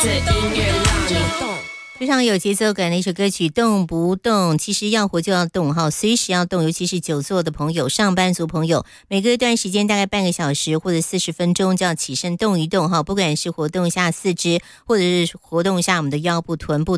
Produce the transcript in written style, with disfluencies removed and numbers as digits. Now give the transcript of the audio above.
非常有节奏感的一首歌曲《动不动》，其实要活就要动哈，随时要动，尤其是久坐的朋友、上班族朋友，每隔一段时间大概半个小时或者40分钟就要起身动一动哈，不管是活动一下四肢，或者是活动一下我们的腰部、臀部